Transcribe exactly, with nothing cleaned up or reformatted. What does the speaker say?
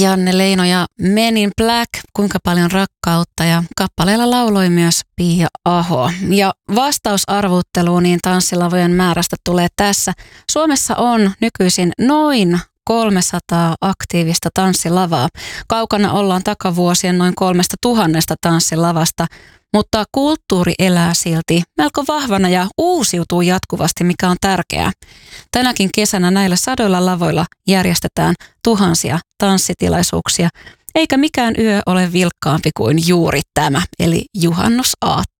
Janne Leino ja Men in Black, kuinka paljon rakkautta, ja kappaleella lauloi myös Pia Aho. Ja vastausarvutteluun niin tanssilavojen määrästä tulee tässä. Suomessa on nykyisin noin kolmesataa aktiivista tanssilavaa. Kaukana ollaan takavuosien noin kolmesta tuhannesta tanssilavasta, mutta kulttuuri elää silti melko vahvana ja uusiutuu jatkuvasti, mikä on tärkeää. Tänäkin kesänä näillä sadoilla lavoilla järjestetään tuhansia tanssitilaisuuksia, eikä mikään yö ole vilkkaampi kuin juuri tämä, eli juhannusaatto.